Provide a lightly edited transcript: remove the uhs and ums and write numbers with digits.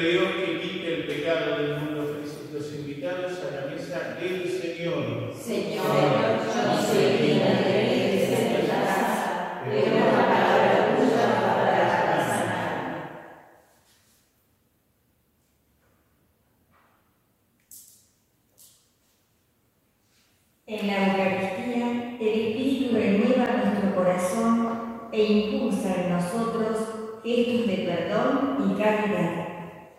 Dios que quite el pecado del mundo. Los invitados a la mesa del Señor. Señor, yo no soy digna de que entres en la casa, pero una palabra tuya bastará para sanarme. En la Eucaristía, el Espíritu renueva nuestro corazón e impulsa en nosotros gestos de perdón y caridad.